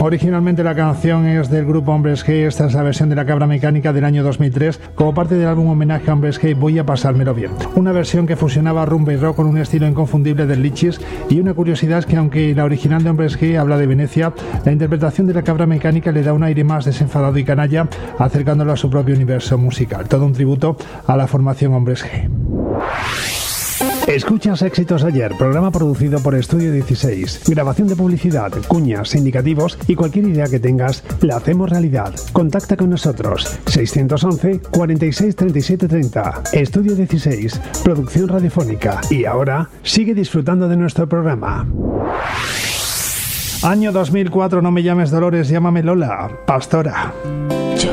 Originalmente la canción es del grupo Hombres G. Esta es la versión de La Cabra Mecánica del año 2003 como parte del álbum homenaje a Hombres G, Voy a pasármelo bien. Una versión que fusionaba rumba y rock con un estilo inconfundible del Lichis, y una curiosidad es que aunque la original de Hombres G habla de Venecia, la interpretación de La Cabra Mecánica le da un aire más desenfadado y canalla, acercándolo a su propio universo musical. Todo un tributo a la formación Hombres G. Escuchas Éxitos de Ayer, programa producido por Estudio 16. Grabación de publicidad, cuñas, indicativos y cualquier idea que tengas, la hacemos realidad. Contacta con nosotros. 611 46 37 30. Estudio 16, producción radiofónica. Y ahora, sigue disfrutando de nuestro programa. Año 2004, No me llames Dolores, llámame Lola, Pastora.